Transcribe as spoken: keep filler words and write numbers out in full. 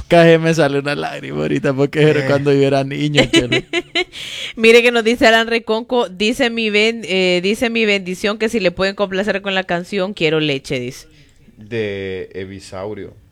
Casi me sale una lágrima ahorita porque era cuando yo era niño. Chelo. Mire que nos dice Alan Reconco, dice mi, ben, eh, dice mi bendición que si le pueden complacer con la canción Quiero leche, dice. De Evisaurio.